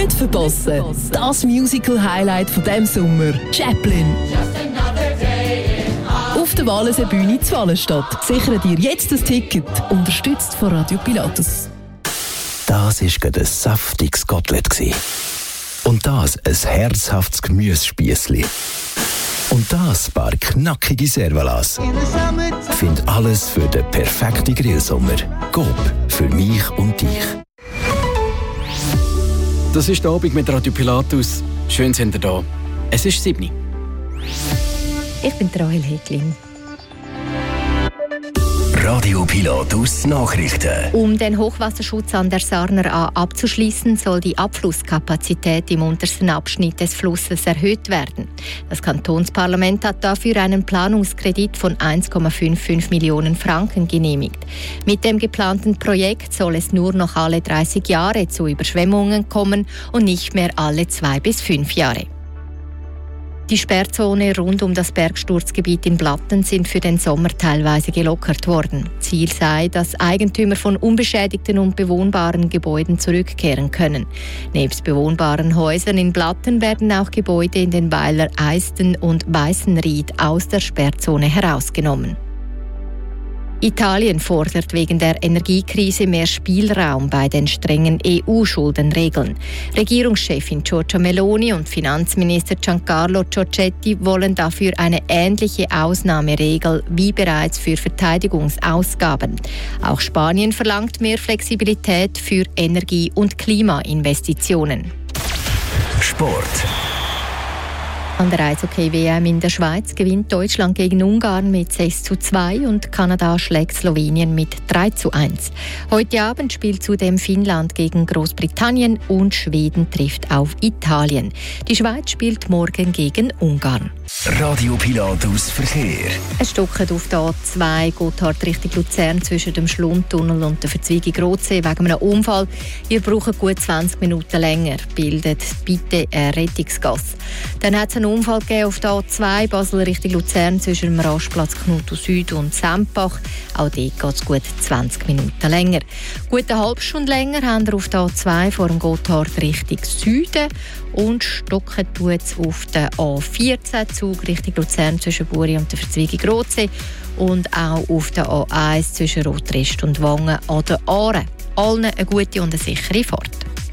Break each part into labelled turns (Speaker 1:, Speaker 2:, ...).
Speaker 1: Nicht verpassen. Das Musical-Highlight von diesem Sommer. Chaplin. Auf der Walensee-Bühne in Wallenstadt. Sichere dir jetzt das Ticket. Unterstützt von Radio Pilatus.
Speaker 2: Das war gerade ein saftiges Kotelett. Und das ein herzhaftes Gemüsespießli. Und das paar knackige Servalas. Find alles für den perfekten Grillsommer. Coop, für mich und dich.
Speaker 3: Das ist der Abend mit Radio Pilatus. Schön sind ihr da. Es ist 7.
Speaker 4: Ich bin Rahel Häglin.
Speaker 2: Radio Pilatus Nachrichten.
Speaker 4: Um den Hochwasserschutz an der Sarner A abzuschließen, soll die Abflusskapazität im untersten Abschnitt des Flusses erhöht werden. Das Kantonsparlament hat dafür einen Planungskredit von 1,55 Millionen Franken genehmigt. Mit dem geplanten Projekt soll es nur noch alle 30 Jahre zu Überschwemmungen kommen und nicht mehr alle 2 bis 5 Jahre. Die Sperrzone rund um das Bergsturzgebiet in Blatten sind für den Sommer teilweise gelockert worden. Ziel sei, dass Eigentümer von unbeschädigten und bewohnbaren Gebäuden zurückkehren können. Nebst bewohnbaren Häusern in Blatten werden auch Gebäude in den Weiler Eisten und Weißenried aus der Sperrzone herausgenommen. Italien fordert wegen der Energiekrise mehr Spielraum bei den strengen EU-Schuldenregeln. Regierungschefin Giorgia Meloni und Finanzminister Giancarlo Giorgetti wollen dafür eine ähnliche Ausnahmeregel wie bereits für Verteidigungsausgaben. Auch Spanien verlangt mehr Flexibilität für Energie- und Klimainvestitionen.
Speaker 2: Sport.
Speaker 4: An der Eishockey-WM in der Schweiz gewinnt Deutschland gegen Ungarn mit 6:2 und Kanada schlägt Slowenien mit 3:1. Heute Abend spielt zudem Finnland gegen Großbritannien und Schweden trifft auf Italien. Die Schweiz spielt morgen gegen Ungarn.
Speaker 2: Radio Pilatus Verkehr.
Speaker 4: Es stockt auf der A2 Gotthard Richtung Luzern zwischen dem Schlundtunnel und der Verzweigung Rotsee wegen einem Unfall. Ihr braucht gut 20 Minuten länger. Bildet bitte eine Rettungsgasse. Dann hat es einen Unfall gegeben auf der A2 Basel Richtung Luzern zwischen dem Rastplatz Knutu Süd und Sempach. Auch dort geht es gut 20 Minuten länger. Gut eine halbe Stunde länger haben wir auf der A2 vor dem Gotthard Richtung Süden. Und stocken tut es auf der A14 Zug Richtung Luzern zwischen Buri und der Verzweigung Rotsee und auch auf der A1 zwischen Rotrest und Wangen an der Aare. Allen eine gute und eine sichere Fahrt.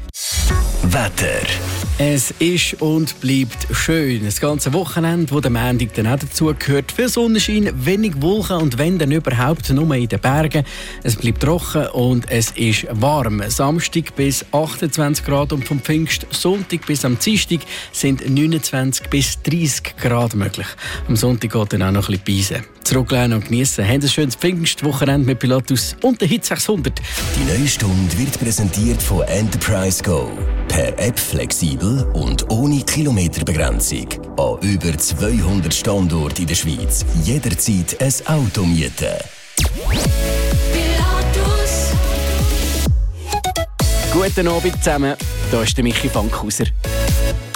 Speaker 2: Wetter.
Speaker 3: Es ist und bleibt schön. Das ganze Wochenende, wo der Montag dann auch dazu gehört. Viel Sonnenschein, wenig Wolken und wenn dann überhaupt nur in den Bergen. Es bleibt trocken und es ist warm. Samstag bis 28 Grad und vom Pfingstsonntag bis am Dienstag sind 29 bis 30 Grad möglich. Am Sonntag geht dann auch noch ein bisschen Beisen. Zurücklehnen und geniessen. Haben ein schönes Pfingstwochenende mit Pilatus und der Hit 600.
Speaker 2: Die neue Stunde wird präsentiert von Enterprise Go. Per App flexibel und ohne Kilometerbegrenzung. An über 200 Standorten in der Schweiz. Jederzeit ein Auto mieten.
Speaker 3: Guten Abend zusammen. Hier ist der Michi Fankhauser.